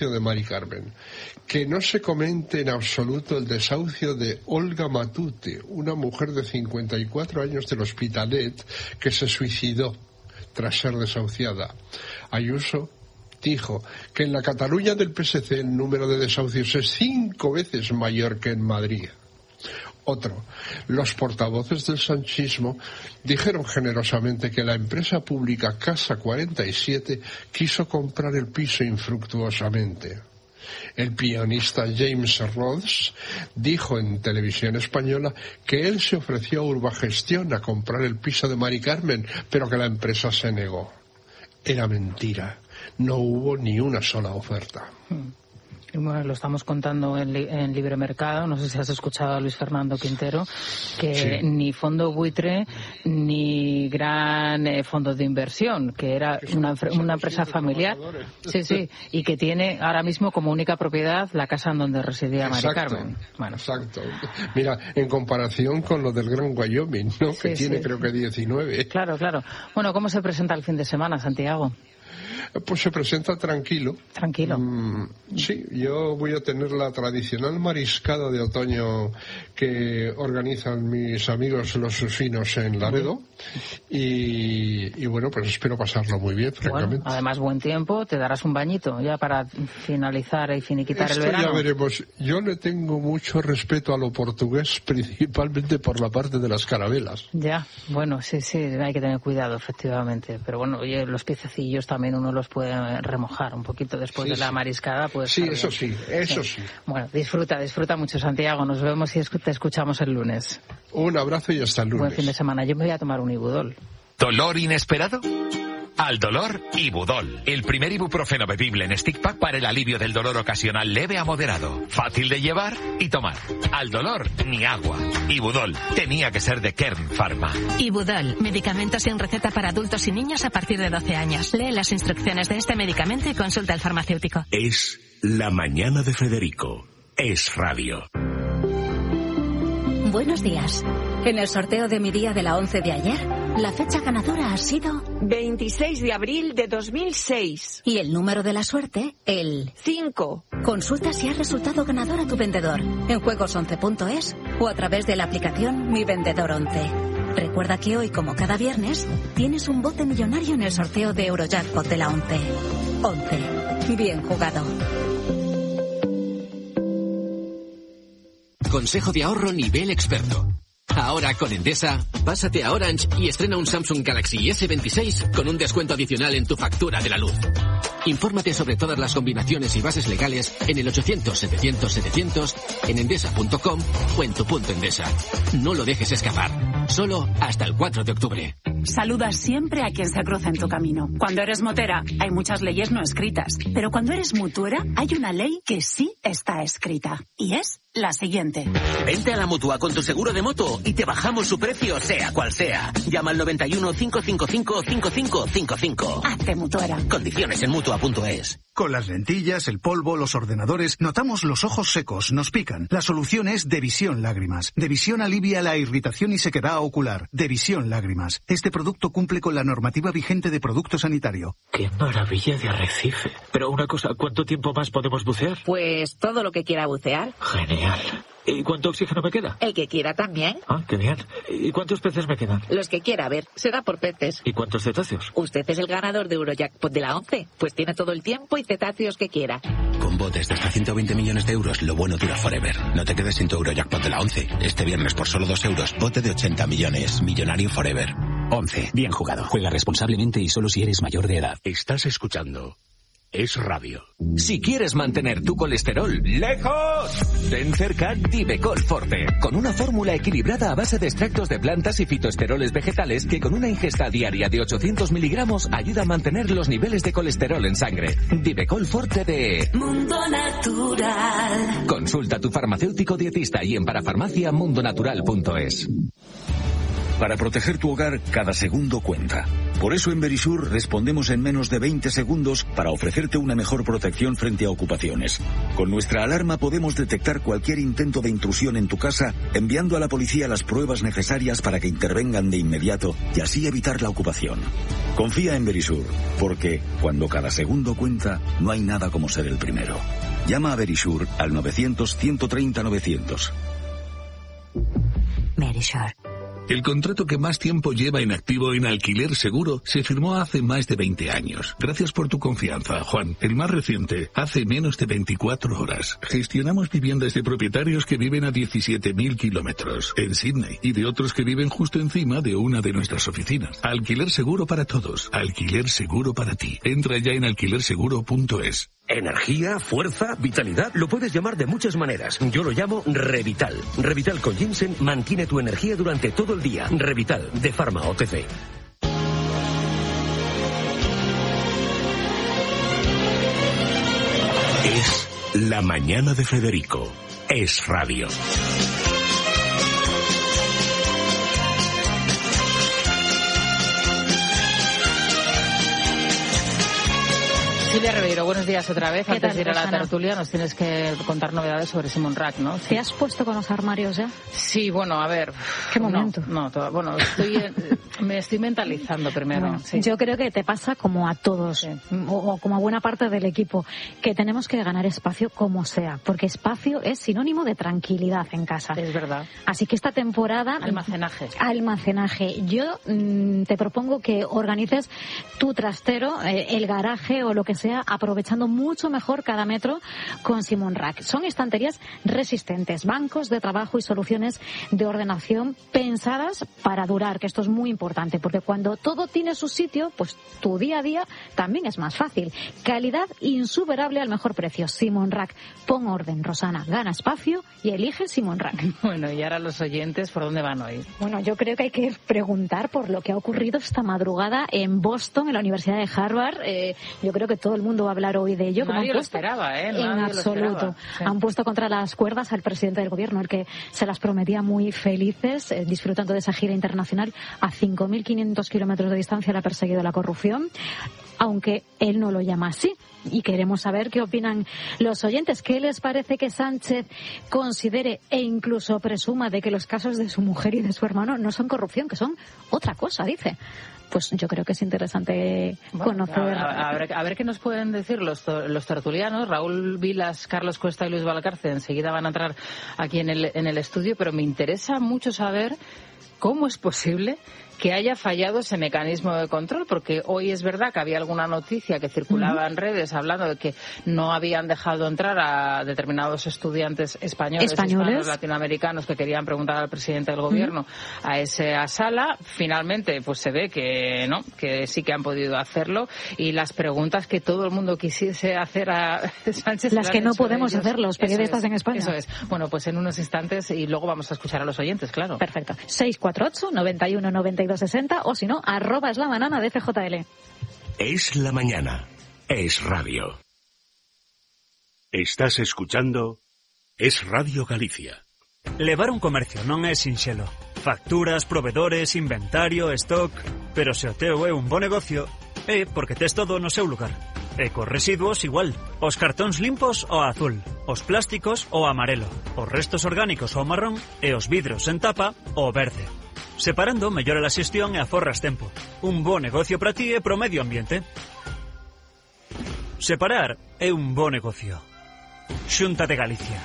de Mari Carmen, que no se comente en absoluto el desahucio de Olga Matute, una mujer de 54 años del Hospitalet que se suicidó tras ser desahuciada. Ayuso dijo que en la Cataluña del PSC el número de desahucios es 5 veces mayor que en Madrid. Otro, los portavoces del sanchismo dijeron generosamente que la empresa pública Casa 47 quiso comprar el piso infructuosamente. El pianista James Rhodes dijo en Televisión Española que él se ofreció a Urbagestión a comprar el piso de Mari Carmen, pero que la empresa se negó. Era mentira, no hubo ni una sola oferta. Bueno, lo estamos contando en Libre Mercado. No sé si has escuchado a Luis Fernando Quintero, que sí. Ni fondo buitre ni gran fondo de inversión, que era una empresa familiar, sí, y que tiene ahora mismo como única propiedad la casa en donde residía Mari Carmen. Bueno. Exacto. Mira, en comparación con lo del Gran Wyoming, ¿no? Que tiene creo que 19. Claro. Bueno, ¿cómo se presenta el fin de semana, Santiago? Pues se presenta tranquilo. Tranquilo. Sí, yo voy a tener la tradicional mariscada de otoño que organizan mis amigos los usinos en Laredo. Y bueno, pues espero pasarlo muy bien, francamente. Bueno, además, buen tiempo, te darás un bañito ya para finalizar y finiquitar el verano. Ya veremos. Yo le tengo mucho respeto a lo portugués, principalmente por la parte de las carabelas. Ya, bueno, sí, hay que tener cuidado, efectivamente. Pero bueno, oye, los piececillos también uno los puede remojar un poquito después de la mariscada. Sí, eso sí. Bueno, disfruta mucho, Santiago. Nos vemos y te escuchamos el lunes. Un abrazo y hasta el lunes. Buen fin de semana. Yo me voy a tomar un Ibudol. ¿Dolor inesperado? Al dolor, Ibudol. El primer ibuprofeno bebible en stick pack para el alivio del dolor ocasional leve a moderado. Fácil de llevar y tomar. Al dolor, ni agua. Ibudol. Tenía que ser de Kern Pharma. Ibudol. Medicamento sin receta para adultos y niños a partir de 12 años. Lee las instrucciones de este medicamento y consulta al farmacéutico. Es la mañana de Federico. Es radio. Buenos días. En el sorteo de mi día de la 11 de ayer, la fecha ganadora ha sido 26 de abril de 2006. Y el número de la suerte, el 5. Consulta si ha resultado ganador a tu vendedor en juegos11.es o a través de la aplicación Mi Vendedor 11. Recuerda que hoy, como cada viernes, tienes un bote millonario en el sorteo de Eurojackpot de la 11. 11. Bien jugado. Consejo de ahorro nivel experto. Ahora con Endesa, pásate a Orange y estrena un Samsung Galaxy S26 con un descuento adicional en tu factura de la luz. Infórmate sobre todas las combinaciones y bases legales en el 800-700-700, en endesa.com o en tu punto Endesa. No lo dejes escapar. Solo hasta el 4 de octubre. Saluda siempre a quien se cruza en tu camino. Cuando eres motera, hay muchas leyes no escritas. Pero cuando eres mutuera, hay una ley que sí está escrita. Y es la siguiente. Vente a la Mutua con tu seguro de moto y te bajamos su precio, sea cual sea. Llama al 91 555 5555. Hazte mutuera. Condiciones en Mutua.es. Con las lentillas, el polvo, los ordenadores, notamos los ojos secos, nos pican. La solución es Devisión Lágrimas. Devisión alivia la irritación y sequedad ocular. Devisión Lágrimas. Este producto cumple con la normativa vigente de producto sanitario. ¡Qué maravilla de arrecife! Pero una cosa, ¿cuánto tiempo más podemos bucear? Pues todo lo que quiera bucear. Genial. ¿Y cuánto oxígeno me queda? El que quiera también. Ah, qué bien. ¿Y cuántos peces me quedan? Los que quiera, a ver, se da por peces. ¿Y cuántos cetáceos? Usted es el ganador de Eurojackpot de la 11, pues tiene todo el tiempo y cetáceos que quiera. Con botes de hasta 120 millones de euros, lo bueno dura forever. No te quedes sin tu Eurojackpot de la 11. Este viernes por solo 2 euros, bote de 80 millones. Millonario forever. 11. Bien jugado. Juega responsablemente y solo si eres mayor de edad. Estás escuchando Es Radio. Si quieres mantener tu colesterol lejos, ten cerca Divecol Forte, con una fórmula equilibrada a base de extractos de plantas y fitoesteroles vegetales que con una ingesta diaria de 800 miligramos ayuda a mantener los niveles de colesterol en sangre. Divecol Forte de Mundo Natural. Consulta a tu farmacéutico dietista y en parafarmacia mundonatural.es. Para proteger tu hogar, cada segundo cuenta. Por eso en Verisur respondemos en menos de 20 segundos para ofrecerte una mejor protección frente a ocupaciones. Con nuestra alarma podemos detectar cualquier intento de intrusión en tu casa, enviando a la policía las pruebas necesarias para que intervengan de inmediato y así evitar la ocupación. Confía en Verisur, porque cuando cada segundo cuenta, no hay nada como ser el primero. Llama a Verisur al 900-130-900. Verisur. El contrato que más tiempo lleva en activo en Alquiler Seguro se firmó hace más de 20 años. Gracias por tu confianza, Juan. El más reciente, hace menos de 24 horas. Gestionamos viviendas de propietarios que viven a 17.000 kilómetros en Sydney y de otros que viven justo encima de una de nuestras oficinas. Alquiler Seguro para todos. Alquiler Seguro para ti. Entra ya en alquilerseguro.es. Energía, fuerza, vitalidad, lo puedes llamar de muchas maneras. Yo lo llamo Revital. Revital con ginseng mantiene tu energía durante todo el día. Revital, de Pharma OTC. Es La Mañana de Federico. Es radio. Silvia Ribeiro, buenos días otra vez. Antes de ir a la Rosana? tertulia nos tienes que contar novedades sobre Simon Rack, ¿no? ¿Te has puesto con los armarios ya? Sí, bueno, a ver. ¿Qué momento? Bueno, me estoy mentalizando primero. Bueno, sí. Yo creo que te pasa como a todos, o como a buena parte del equipo, que tenemos que ganar espacio como sea, porque espacio es sinónimo de tranquilidad en casa. Es verdad. Así que esta temporada... Almacenaje. Yo te propongo que organices tu trastero, el garaje o lo que sea, aprovechando mucho mejor cada metro con Simon Rack. Son estanterías resistentes, bancos de trabajo y soluciones de ordenación pensadas para durar, que esto es muy importante, porque cuando todo tiene su sitio, pues tu día a día también es más fácil. Calidad insuperable al mejor precio. Simon Rack. Pon orden, Rosana. Gana espacio y elige Simon Rack. Bueno, y ahora los oyentes, ¿por dónde van hoy? Bueno, yo creo que hay que preguntar por lo que ha ocurrido esta madrugada en Boston, en la Universidad de Harvard. Yo creo que todo el mundo va a hablar hoy de ello. Nadie lo esperaba, ¿eh? En absoluto. Sí. Han puesto contra las cuerdas al presidente del gobierno, el que se las prometía muy felices, disfrutando de esa gira internacional. A 5.500 kilómetros de distancia le ha perseguido la corrupción, aunque él no lo llama así. Y queremos saber qué opinan los oyentes. ¿Qué les parece que Sánchez considere e incluso presuma de que los casos de su mujer y de su hermano no son corrupción, que son otra cosa, dice? Pues yo creo que es interesante conocer. A ver qué nos pueden decir los tertulianos. Raúl Vilas, Carlos Cuesta y Luis Valcarce enseguida van a entrar aquí en el estudio, pero me interesa mucho saber cómo es posible que haya fallado ese mecanismo de control, porque hoy es verdad que había alguna noticia que circulaba en redes hablando de que no habían dejado entrar a determinados estudiantes españoles, hispanos, latinoamericanos que querían preguntar al presidente del gobierno a esa sala. Finalmente, pues se ve que no, que sí que han podido hacerlo, y las preguntas que todo el mundo quisiese hacer a Sánchez, las que no podemos hacer los periodistas en España. Eso es. Bueno, pues en unos instantes, y luego vamos a escuchar a los oyentes, claro. Perfecto. 648-91-92-60, o si no, @es la banana de FJL. Es la mañana. Es radio. Estás escuchando Es Radio Galicia. Levar un comercio non é sinxelo. Facturas, provedores, inventario, stock... Pero se o teu é un bo negocio, é porque tes todo no seu lugar. E cos residuos igual. Os cartóns limpos ao azul, os plásticos ao amarelo, os restos orgánicos ao marrón e os vidros en tapa ao verde. Separando mellora a xestión e aforras tempo. Un bo negocio para ti e pro medio ambiente. Separar é un bo negocio. Xunta de Galicia.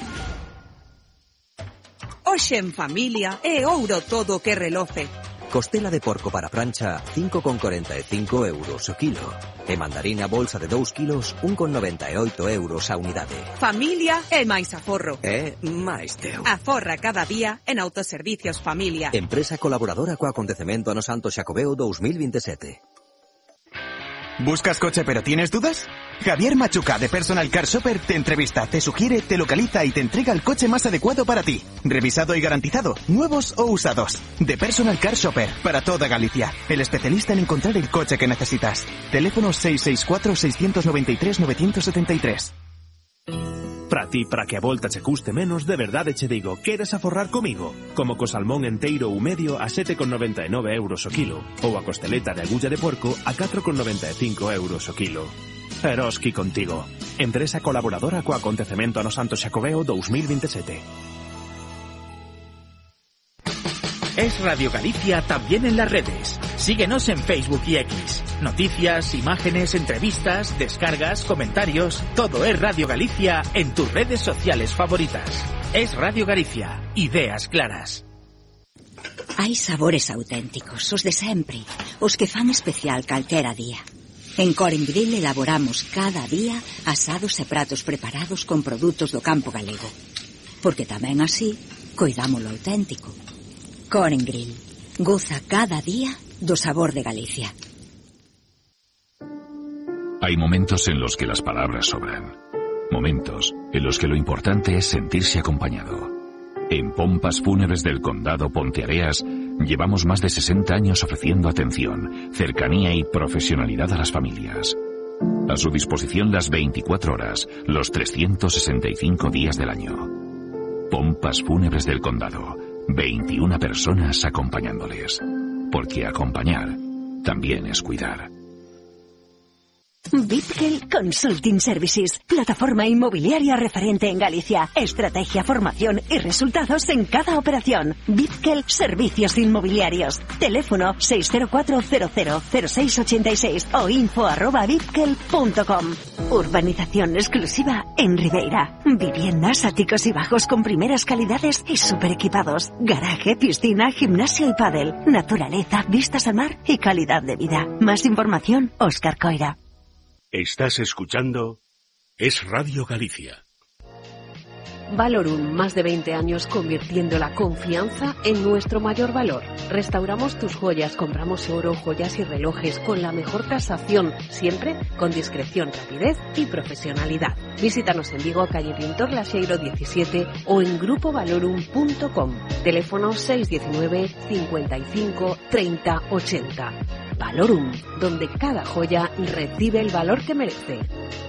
Hoxe en familia é ouro todo que reloce. Costela de porco para plancha, 5,45 euros o kilo. E mandarina bolsa de 2 kilos, 1,98 euros a unidade. Familia é máis aforro. É máis teu. Aforra cada día en Autoservicios Familia. Empresa colaboradora co acontecemento ano Santo Xacobeo 2027. ¿Buscas coche pero tienes dudas? Javier Machuca de Personal Car Shopper te entrevista, te sugiere, te localiza y te entrega el coche más adecuado para ti. Revisado y garantizado, nuevos o usados. De Personal Car Shopper, para toda Galicia. El especialista en encontrar el coche que necesitas. Teléfono 664-693-973. Para ti, para que a volta che custe menos, de verdade che digo, queres aforrar comigo? Como co salmón enteiro ou medio a 7,99 euros o kilo, ou a costeleta de agulla de porco a 4,95 euros o kilo. Eroski contigo. Empresa colaboradora co acontecemento ano Santo Xacobeo 2027. Es Radio Galicia también en las redes. Síguenos en Facebook y X. Noticias, imágenes, entrevistas, descargas, comentarios. Todo es Radio Galicia en tus redes sociales favoritas. Es Radio Galicia. Ideas claras. Hai sabores auténticos, os de sempre, os que fan especial calquera día. En Coren Grill elaboramos cada día asados e pratos preparados con produtos do campo galego. Porque tamén así, coidamos lo auténtico. Coren Grill. Goza cada día do sabor de Galicia. Hay momentos en los que las palabras sobran. Momentos en los que lo importante es sentirse acompañado. En Pompas Fúnebres del Condado Ponteareas llevamos más de 60 años ofreciendo atención, cercanía y profesionalidad a las familias. A su disposición las 24 horas, los 365 días del año. Pompas Fúnebres del Condado. 21 personas acompañándoles. Porque acompañar también es cuidar. Bitgel Consulting Services, plataforma inmobiliaria referente en Galicia. Estrategia, formación y resultados en cada operación. Bitgel Servicios Inmobiliarios. Teléfono 604000686 o info@bitgel.com. Urbanización exclusiva en Ribeira. Viviendas, áticos y bajos con primeras calidades y super equipados. Garaje, piscina, gimnasio y pádel. Naturaleza, vistas al mar y calidad de vida. Más información, Óscar Coira. Estás escuchando Es Radio Galicia. Valorum, más de 20 años convirtiendo la confianza en nuestro mayor valor. Restauramos tus joyas, compramos oro, joyas y relojes con la mejor tasación, siempre con discreción, rapidez y profesionalidad. Visítanos en Vigo, calle Pintor Laxeiro 17 o en grupovalorum.com. Teléfono 619 55 30 80. Valorum, donde cada joya recibe el valor que merece.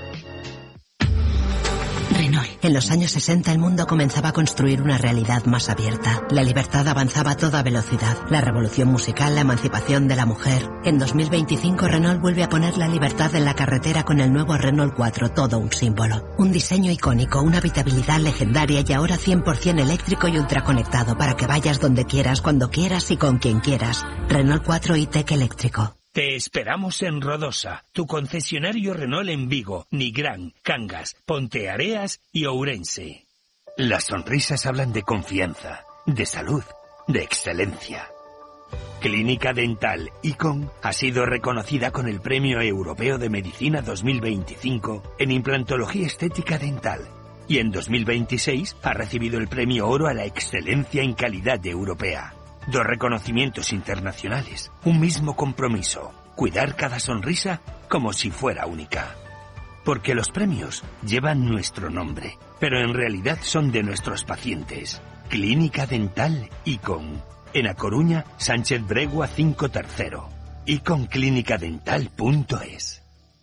Renault. En los años 60 el mundo comenzaba a construir una realidad más abierta. La libertad avanzaba a toda velocidad. La revolución musical, la emancipación de la mujer. En 2025 Renault vuelve a poner la libertad en la carretera con el nuevo Renault 4, todo un símbolo. Un diseño icónico, una habitabilidad legendaria y ahora 100% eléctrico y ultraconectado para que vayas donde quieras, cuando quieras y con quien quieras. Renault 4 e-Tech eléctrico. Te esperamos en Rodosa, tu concesionario Renault en Vigo, Nigrán, Cangas, Ponteareas y Ourense. Las sonrisas hablan de confianza, de salud, de excelencia. Clínica Dental Icon ha sido reconocida con el Premio Europeo de Medicina 2025 en implantología estética dental y en 2026 ha recibido el Premio Oro a la excelencia en calidad europea. 2 reconocimientos internacionales, un mismo compromiso, cuidar cada sonrisa como si fuera única. Porque los premios llevan nuestro nombre, pero en realidad son de nuestros pacientes. Clínica Dental Icon, en A Coruña, Sánchez Bregua 5 tercero. iconclinicadental.es.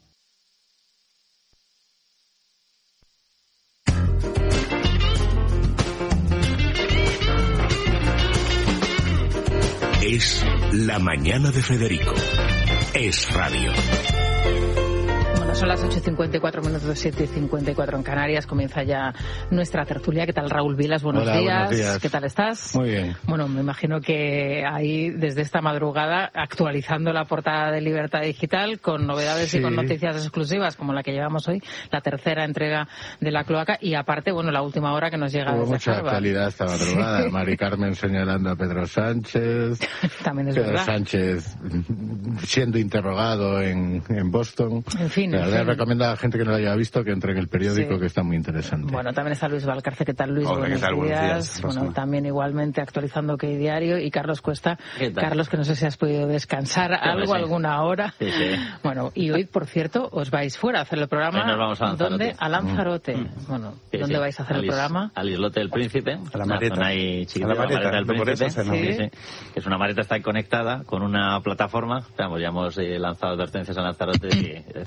Es La Mañana de Federico. Es Radio. Bueno, son las 8:54 minutos, 7:54 en Canarias. Comienza ya nuestra tertulia. ¿Qué tal, Raúl Vilas? Buenos días. ¿Qué tal estás? Muy bien. Bueno, me imagino que ahí, desde esta madrugada, actualizando la portada de Libertad Digital con novedades y con noticias exclusivas, como la que llevamos hoy, la tercera entrega de La Cloaca, y aparte, bueno, la última hora que nos llega desde mucha Harvard. actualidad esta madrugada. Sí. Mari Carmen señalando a Pedro Sánchez. También es Pedro verdad. Sánchez siendo interrogado en Boston. En fin. La verdad, recomiendo a la gente que no lo haya visto que entre en el periódico, que está muy interesante. Bueno, también está Luis Valcarce. ¿Qué tal, Luis? Hola, ¿qué tal? Buenos días. Buenos días. Bueno, también igualmente actualizando OK Diario. Y Carlos Cuesta. ¿Qué tal? Carlos, que no sé si has podido descansar alguna hora. Sí. Bueno, y hoy, por cierto, os vais fuera a hacer el programa. Hoy nos vamos a Lanzarote. ¿Dónde? A Lanzarote. Bueno, ¿dónde vais a hacer el programa? Al Islote del Príncipe. A la Mareta. Zona ahí chiquita, a la Mareta del Príncipe. Sí. Que es una maleta, está conectada con una plataforma. Vamos, ya hemos lanzado advertencias a Lanzarote de Zapatero que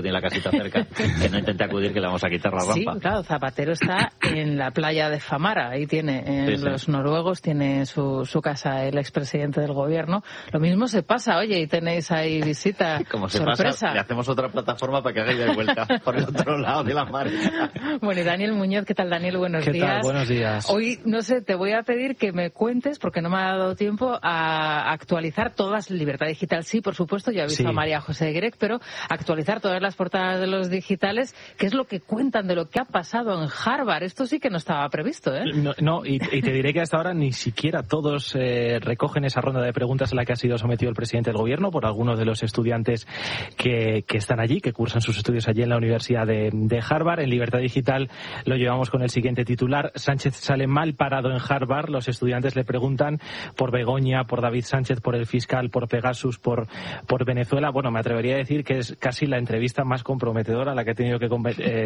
que tiene la casita cerca, que no intente acudir, que le vamos a quitar la rampa. Sí, claro, Zapatero está en la playa de Famara, ahí tiene, los noruegos, tiene su casa el expresidente del gobierno. Lo mismo se pasa, oye, y tenéis ahí visita, como se sorpresa. Pasa, le hacemos otra plataforma para que haga de vuelta por el otro lado de la mar. Bueno, y Daniel Muñoz, ¿qué tal, Daniel? Buenos días. ¿Qué tal? Buenos días. Hoy, no sé, te voy a pedir que me cuentes, porque no me ha dado tiempo, a actualizar todas, Libertad Digital sí, por supuesto, yo he visto a María José Grec, pero actualizar todas las portadas de los digitales, ¿qué es lo que cuentan de lo que ha pasado en Harvard? Esto sí que no estaba previsto, ¿eh? No, y te diré que hasta ahora ni siquiera todos recogen esa ronda de preguntas a la que ha sido sometido el presidente del gobierno por algunos de los estudiantes que están allí, que cursan sus estudios allí en la Universidad de Harvard. En Libertad Digital lo llevamos con el siguiente titular: Sánchez sale mal parado en Harvard. Los estudiantes le preguntan por Begoña, por David Sánchez, por el fiscal, por Pegasus, por Venezuela. Bueno, me atrevería a decir que es casi la entrevista más comprometedora a la que ha tenido que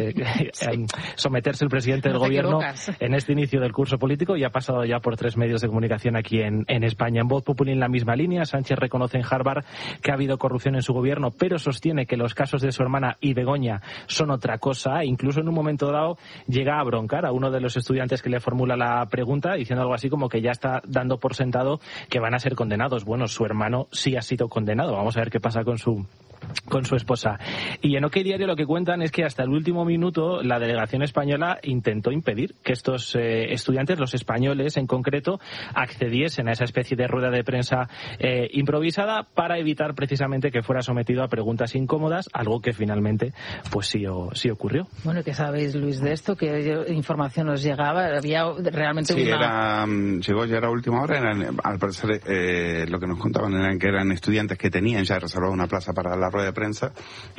someterse el presidente del gobierno en este inicio del curso político, y ha pasado ya por 3 medios de comunicación aquí en España. En Voz Populi, en la misma línea, Sánchez reconoce en Harvard que ha habido corrupción en su gobierno, pero sostiene que los casos de su hermana y Begoña son otra cosa. Incluso en un momento dado llega a broncar a uno de los estudiantes que le formula la pregunta, diciendo algo así como que ya está dando por sentado que van a ser condenados. Bueno, su hermano sí ha sido condenado. Vamos a ver qué pasa con su esposa. Y en OK Diario lo que cuentan es que hasta el último minuto la delegación española intentó impedir que estos estudiantes, los españoles en concreto, accediesen a esa especie de rueda de prensa improvisada, para evitar precisamente que fuera sometido a preguntas incómodas, algo que finalmente pues sí ocurrió. Bueno, ¿qué sabéis, Luis, de esto? ¿Qué información os llegaba? ¿Había realmente llegó ya a la última hora. Al parecer lo que nos contaban eran que eran estudiantes que tenían ya reservada una plaza para la rueda de prensa,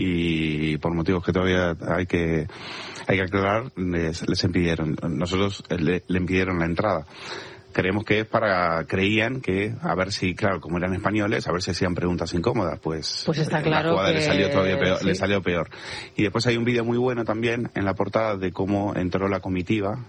y por motivos que todavía hay que aclarar, les impidieron. Nosotros le impidieron la entrada. Creían que, a ver si, claro, como eran españoles, a ver si hacían preguntas incómodas, pues está claro la jugada que le salió todavía peor, le salió peor. Y después hay un vídeo muy bueno también en la portada de cómo entró la comitiva,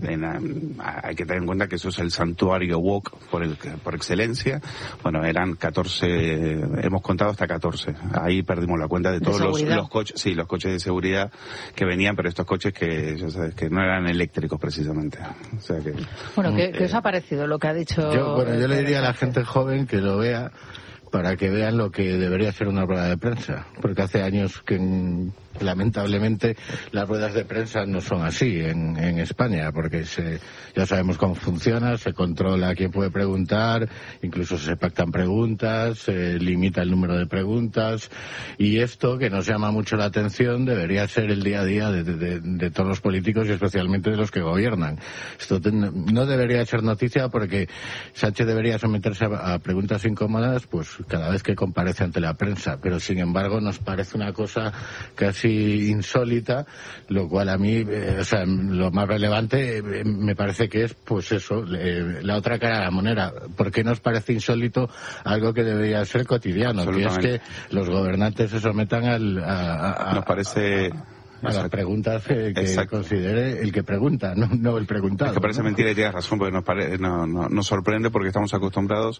hay que tener en cuenta que eso es el santuario woke por excelencia. Bueno, eran 14, hemos contado hasta 14. Ahí perdimos la cuenta de todos los coches, los coches de seguridad que venían, pero estos coches que ya sabes que no eran eléctricos precisamente. O sea que, bueno, ¿qué os ha parecido lo que ha dicho? Yo le diría a la gente joven que lo vea, para que vean lo que debería ser una rueda de prensa, porque hace años que lamentablemente las ruedas de prensa no son así en España, porque ya sabemos cómo funciona, se controla quién puede preguntar, incluso se pactan preguntas, se limita el número de preguntas, y esto, que nos llama mucho la atención, debería ser el día a día de todos los políticos y especialmente de los que gobiernan. Esto no debería ser noticia, porque Sánchez debería someterse a preguntas incómodas pues cada vez que comparece ante la prensa, pero sin embargo nos parece una cosa casi insólita, lo cual a mí, lo más relevante me parece que es, pues eso, la otra cara de la moneda. ¿Por qué nos parece insólito algo que debería ser cotidiano? Que es que los gobernantes se sometan nos parece... a las preguntas que considere el que pregunta, no el preguntado. Es que parece mentira, y tienes razón, porque nos sorprende, porque estamos acostumbrados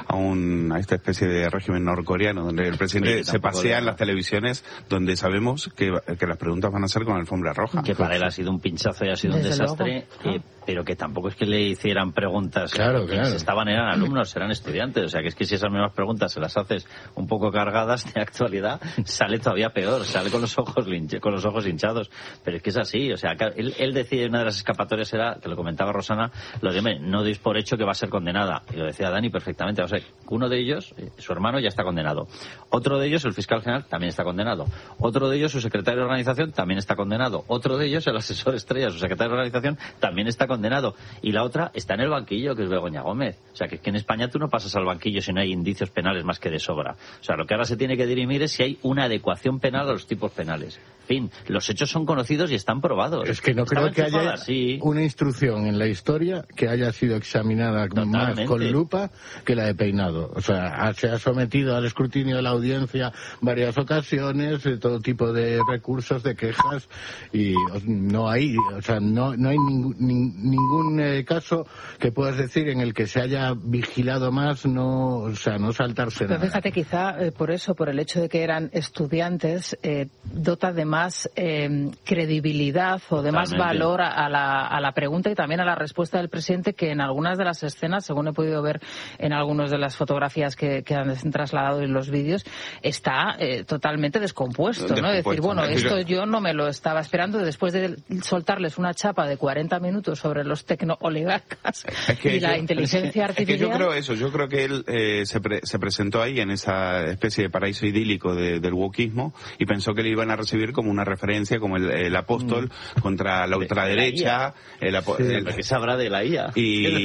a esta especie de régimen norcoreano, donde el presidente se pasea en las televisiones, donde sabemos que las preguntas van a ser con alfombra roja. Que para él ha sido un pinchazo y ha sido un desastre, pero que tampoco es que le hicieran preguntas. Claro. Eran alumnos, eran estudiantes, o sea que es que si esas mismas preguntas se las haces un poco cargadas de actualidad, sale todavía peor, sale con los ojos hinchados, pero es que es así, o sea, él decide, una de las escapatorias era, que lo comentaba Rosana, lo de no deis por hecho que va a ser condenada, y lo decía Dani perfectamente, o sea, uno de ellos, su hermano, ya está condenado, otro de ellos, el fiscal general, también está condenado, otro de ellos, su secretario de organización, también está condenado, otro de ellos, el asesor estrella, su secretario de organización, también está condenado, y la otra está en el banquillo, que es Begoña Gómez, o sea, que es que en España tú no pasas al banquillo si no hay indicios penales más que de sobra, o sea, lo que ahora se tiene que dirimir es si hay una adecuación penal a los tipos penales. En fin, los hechos son conocidos y están probados. Es que no creo que haya una instrucción en la historia que haya sido examinada más con lupa que la de Peinado. O sea, se ha sometido al escrutinio de la audiencia varias ocasiones, todo tipo de recursos, de quejas, y no hay ningún caso que puedas decir en el que se haya vigilado más, no saltarse nada. Pero fíjate, quizá por eso, por el hecho de que eran estudiantes, dota de más credibilidad o de más valor a la pregunta y también a la respuesta del presidente, que en algunas de las escenas, según he podido ver en algunas de las fotografías que han trasladado en los vídeos, está totalmente descompuesto, ¿no? Es decir, bueno, esto yo no me lo estaba esperando, después de soltarles una chapa de 40 minutos sobre los tecno-oligarcas y la inteligencia artificial. Yo creo que él se presentó ahí en esa especie de paraíso idílico del wokismo y pensó que le iban a recibir como una referencia, como el apóstol contra la ultraderecha. ¿Qué sabrá de la IA?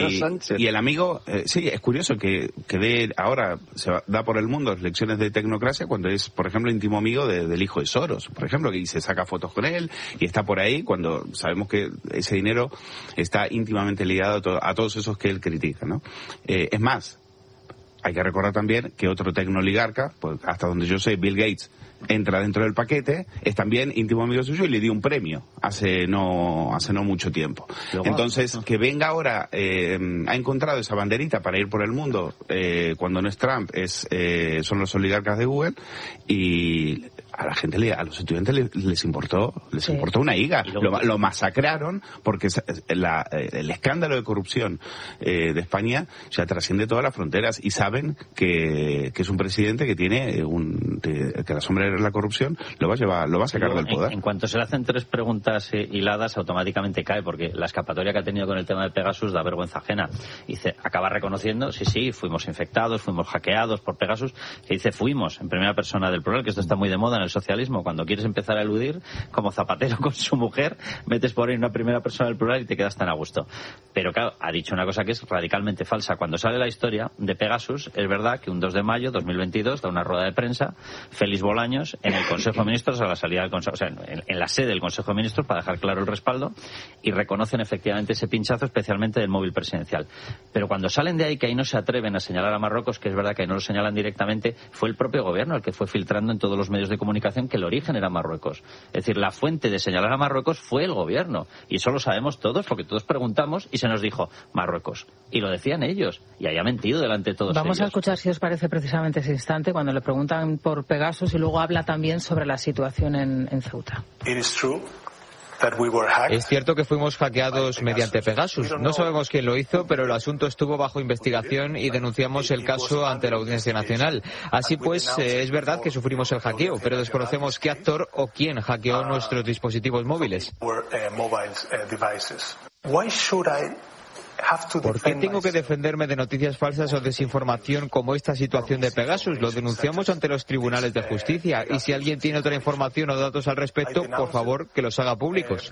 Y el amigo, sí, es curioso que ahora se da por el mundo lecciones de tecnocracia cuando es, por ejemplo, íntimo amigo del hijo de Soros, por ejemplo, que se saca fotos con él y está por ahí cuando sabemos que ese dinero está íntimamente ligado a todos esos que él critica, ¿no? Es más, hay que recordar también que otro tecnooligarca, pues hasta donde yo sé, Bill Gates, entra dentro del paquete, es también íntimo amigo suyo y le dio un premio hace no mucho tiempo. Entonces, que venga ahora, ha encontrado esa banderita para ir por el mundo, cuando no es Trump, son los oligarcas de Google, y a la gente, a los estudiantes les importó una higa. Lo masacraron porque el escándalo de corrupción de España ya trasciende todas las fronteras y saben que es un presidente que tiene que la sombra de la corrupción lo va a sacar del poder. En cuanto se le hacen 3 preguntas hiladas, automáticamente cae, porque la escapatoria que ha tenido con el tema de Pegasus da vergüenza ajena. Dice, acaba reconociendo, sí, fuimos infectados, fuimos hackeados por Pegasus, que dice fuimos, en primera persona del plural, que esto está muy de moda en el socialismo. Cuando quieres empezar a eludir, como Zapatero con su mujer, metes por ahí una primera persona del plural y te quedas tan a gusto. Pero claro, ha dicho una cosa que es radicalmente falsa. Cuando sale la historia de Pegasus, es verdad que un 2 de mayo de 2022 da una rueda de prensa Félix Bolaños en el Consejo de Ministros, a la salida del Consejo, o sea, en la sede del Consejo de Ministros, para dejar claro el respaldo, y reconocen efectivamente ese pinchazo, especialmente del móvil presidencial. Pero cuando salen de ahí, que ahí no se atreven a señalar a Marruecos, que es verdad que no lo señalan directamente, fue el propio gobierno el que fue filtrando en todos los medios de comunicación que el origen era Marruecos. Es decir, la fuente de señalar a Marruecos fue el gobierno. Y eso lo sabemos todos, porque todos preguntamos y se nos dijo Marruecos. Y lo decían ellos. Y haya mentido delante de todos ellos. Vamos a escuchar, si os parece, precisamente ese instante, cuando le preguntan por Pegasus y luego habla también sobre la situación en Ceuta. Es cierto que fuimos hackeados mediante Pegasus. No sabemos quién lo hizo, pero el asunto estuvo bajo investigación y denunciamos el caso ante la Audiencia Nacional. Así pues, es verdad que sufrimos el hackeo, pero desconocemos qué actor o quién hackeó nuestros dispositivos móviles. ¿Por qué tengo que defenderme de noticias falsas o desinformación como esta situación de Pegasus? Lo denunciamos ante los tribunales de justicia y si alguien tiene otra información o datos al respecto, por favor, que los haga públicos.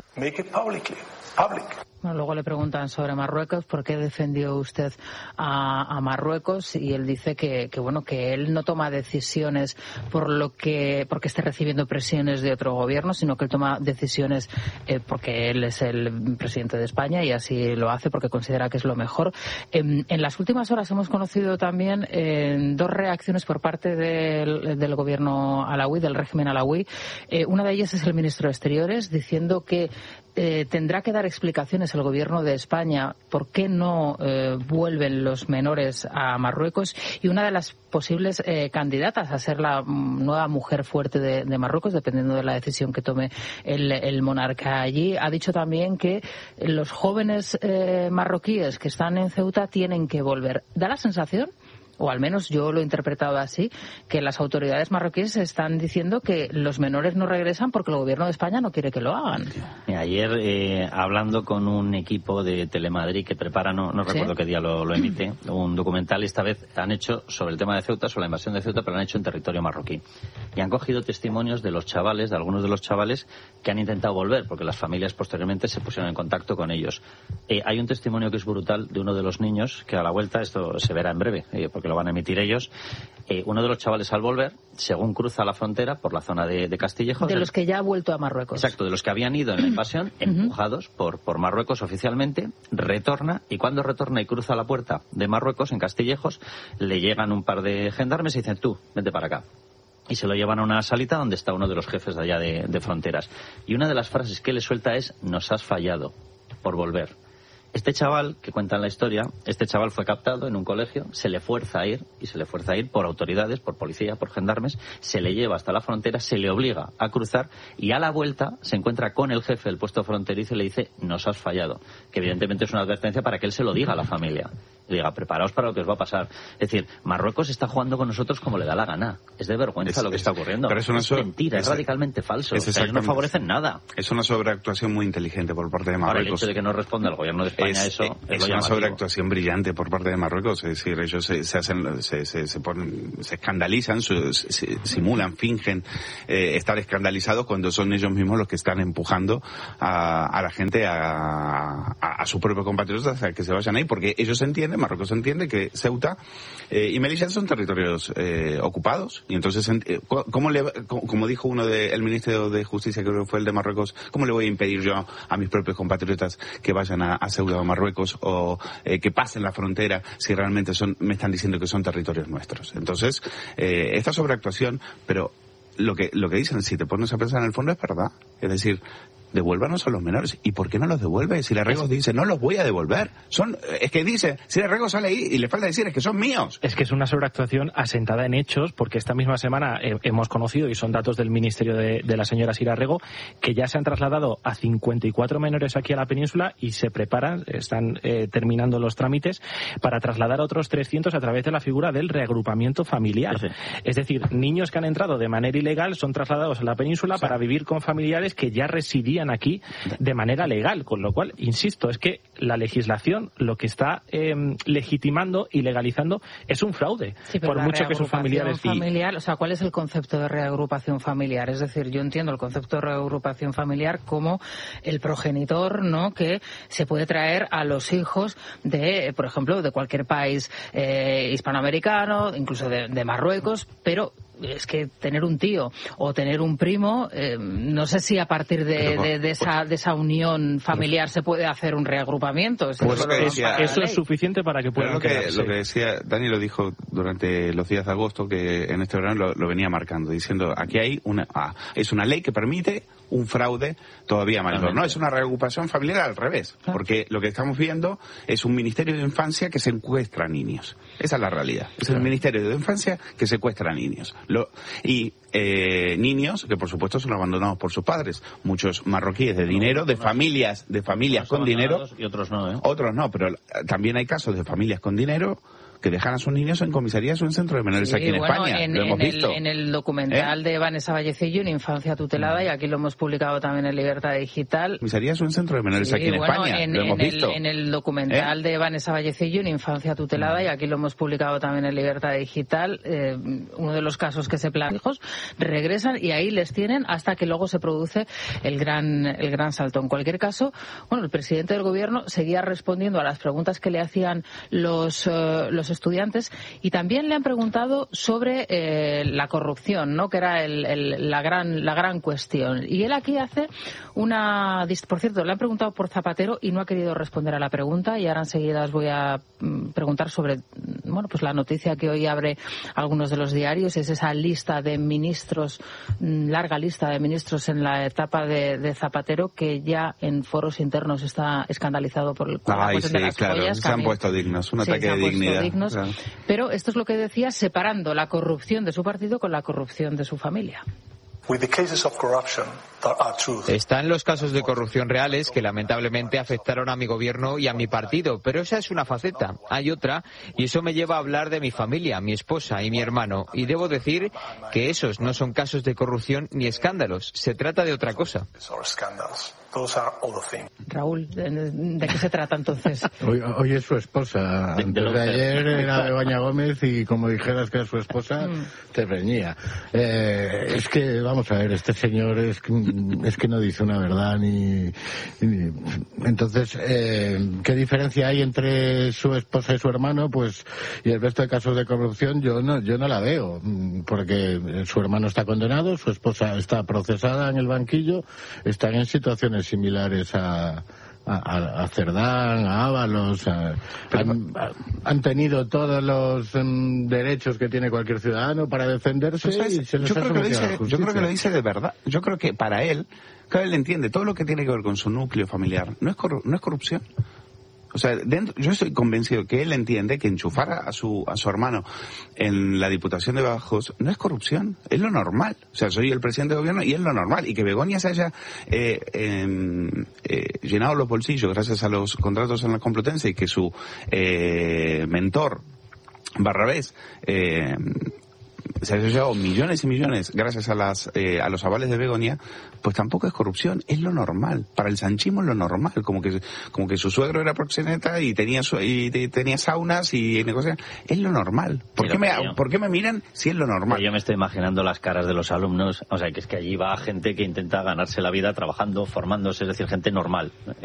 Bueno, luego le preguntan sobre Marruecos, ¿por qué defendió usted a Marruecos? Y él dice que él no toma decisiones porque esté recibiendo presiones de otro gobierno, sino que él toma decisiones porque él es el presidente de España y así lo hace porque considera que es lo mejor. En las últimas horas hemos conocido también 2 reacciones por parte del gobierno alauí, del régimen alauí. Una de ellas es el ministro de Exteriores, diciendo que tendrá que dar explicaciones el gobierno de España por qué no vuelven los menores a Marruecos, y una de las posibles candidatas a ser la nueva mujer fuerte de Marruecos, dependiendo de la decisión que tome el monarca allí, ha dicho también que los jóvenes marroquíes que están en Ceuta tienen que volver. Da la sensación, o al menos yo lo he interpretado así, que las autoridades marroquíes están diciendo que los menores no regresan porque el gobierno de España no quiere que lo hagan. Ayer, hablando con un equipo de Telemadrid que prepara, no recuerdo qué día lo emite, un documental, y esta vez han hecho sobre el tema de Ceuta, sobre la invasión de Ceuta, pero lo han hecho en territorio marroquí. Y han cogido testimonios de los chavales, de algunos de los chavales que han intentado volver, porque las familias posteriormente se pusieron en contacto con ellos. Hay un testimonio que es brutal de uno de los niños, que a la vuelta, esto se verá en breve, porque lo van a emitir ellos. Uno de los chavales, al volver, según cruza la frontera por la zona de Castillejos, de los que ya ha vuelto a Marruecos. Exacto, de los que habían ido en la invasión, empujados por Marruecos oficialmente, retorna, y cuando retorna y cruza la puerta de Marruecos en Castillejos, le llegan un par de gendarmes y dicen: tú, vente para acá. Y se lo llevan a una salita donde está uno de los jefes de allá de fronteras. Y una de las frases que le suelta es: nos has fallado por volver. Este chaval, que cuentan la historia, este chaval fue captado en un colegio, se le fuerza a ir, y se le fuerza a ir por autoridades, por policía, por gendarmes, se le lleva hasta la frontera, se le obliga a cruzar, y a la vuelta se encuentra con el jefe del puesto fronterizo y le dice, nos has fallado, que evidentemente es una advertencia para que él se lo diga a la familia. Le diga, preparaos para lo que os va a pasar. Es decir, Marruecos está jugando con nosotros como le da la gana. Es de vergüenza lo que está ocurriendo. Pero es mentira, es radicalmente falso. Ellos no favorecen nada. Es una sobreactuación muy inteligente por parte de Marruecos. Ahora, el hecho de que no responda el gobierno de España es una sobreactuación brillante por parte de Marruecos. Es decir, ellos se escandalizan, simulan, fingen estar escandalizados cuando son ellos mismos los que están empujando a la gente, a sus propios compatriotas a que se vayan ahí, porque ellos entienden, Marruecos entiende que Ceuta y Melilla son territorios ocupados, y entonces como dijo el ministro de Justicia, creo que fue el de Marruecos, ¿cómo le voy a impedir yo a mis propios compatriotas que vayan a Ceuta o Marruecos o que pasen la frontera si realmente me están diciendo que son territorios nuestros? Entonces, esta sobreactuación, pero lo que dicen, si te pones a pensar en el fondo, es verdad. Es decir, devuélvanos a los menores. ¿Y por qué no los devuelve? Si Larregos dice, no los voy a devolver. Es que dice, si Larregos sale ahí y le falta decir, es que son míos. Es que es una sobreactuación asentada en hechos, porque esta misma semana hemos conocido, y son datos del ministerio de la señora Sira Rego, que ya se han trasladado a 54 menores aquí a la península y se preparan, están terminando los trámites para trasladar a otros 300 a través de la figura del reagrupamiento familiar. Sí. Es decir, niños que han entrado de manera ilegal son trasladados a la península para vivir con familiares que ya residían aquí de manera legal, con lo cual, insisto, es que la legislación lo que está legitimando y legalizando es un fraude, sí, por mucho que sus familiares... O sea, ¿cuál es el concepto de reagrupación familiar? Es decir, yo entiendo el concepto de reagrupación familiar como el progenitor, ¿no?, que se puede traer a los hijos de, por ejemplo, de cualquier país hispanoamericano, incluso de Marruecos, pero es que tener un tío o tener un primo, no sé si a partir de esa unión familiar se puede hacer un reagrupamiento. Eso es suficiente para que puedan quedarse. Lo que decía Dani, lo dijo durante los días de agosto, que en este verano lo venía marcando, diciendo, aquí hay es una ley que permite un fraude todavía mayor. No es una reagrupación familiar, al revés, porque lo que estamos viendo es un ministerio de infancia que secuestra niños. Esa es la realidad. Es el ministerio de infancia que secuestra niños. Niños que por supuesto son abandonados por sus padres, muchos marroquíes de dinero, de familias con dinero, y otros no, Otros no, pero también hay casos de familias con dinero que dejan a sus niños en comisarías o en centros de menores aquí en España. Lo hemos visto. En el documental de Vanessa Vallecillo, En Infancia Tutelada, y aquí lo hemos publicado también en Libertad Digital. Comisarías o en centros de menores aquí en España. Lo hemos visto. En el documental de Vanessa Vallecillo, En Infancia Tutelada, y aquí lo hemos publicado también en Libertad Digital, uno de los casos que se plantean, hijos regresan y ahí les tienen hasta que luego se produce el gran salto. En cualquier caso, el presidente del gobierno seguía respondiendo a las preguntas que le hacían los estudiantes, y también le han preguntado sobre la corrupción, ¿no?, que era la gran cuestión. Y él aquí hace por cierto, le han preguntado por Zapatero y no ha querido responder a la pregunta, y ahora enseguida os voy a preguntar sobre pues la noticia que hoy abre algunos de los diarios, es esa lista de ministros, larga lista de ministros en la etapa de Zapatero, que ya en foros internos está escandalizado por la cuestión de las joyas. Se han puesto dignos, un ataque de dignidad. Claro. Pero esto es lo que decía, separando la corrupción de su partido con la corrupción de su familia. Están los casos de corrupción reales que lamentablemente afectaron a mi gobierno y a mi partido, pero esa es una faceta. Hay otra, y eso me lleva a hablar de mi familia, mi esposa y mi hermano. Y debo decir que esos no son casos de corrupción ni escándalos. Se trata de otra cosa. Raúl, ¿de qué se trata entonces? Hoy es su esposa. Antes de ayer era Begoña Gómez, y como dijeras que era su esposa, te reñía. Es que, vamos a ver, este señor es que no dice una verdad ni... Entonces, ¿qué diferencia hay entre su esposa y su hermano? Pues, y el resto de casos de corrupción yo no la veo, porque su hermano está condenado, su esposa está procesada en el banquillo, están en situaciones similares a Cerdán, a Ábalos, han tenido todos los derechos que tiene cualquier ciudadano para defenderse, y se les ha sometido a la justicia. Yo creo que lo dice de verdad. Yo creo que para él, claro, él entiende todo lo que tiene que ver con su núcleo familiar. No es corrupción. O sea, yo estoy convencido que él entiende que enchufar a su hermano en la Diputación de Badajoz no es corrupción, es lo normal. O sea, soy el presidente de gobierno y es lo normal. Y que Begoña se haya llenado los bolsillos gracias a los contratos en la Complutense y que su mentor, Barrabés, se ha llevado millones y millones gracias a los avales de Begoña, pues tampoco es corrupción, es lo normal. Para el sanchismo es lo normal, como que su suegro era proxeneta y tenía saunas y negocios. Es lo normal. ¿Por qué me miran si es lo normal? Yo me estoy imaginando las caras de los alumnos, o sea, que es que allí va gente que intenta ganarse la vida trabajando, formándose, es decir, gente normal.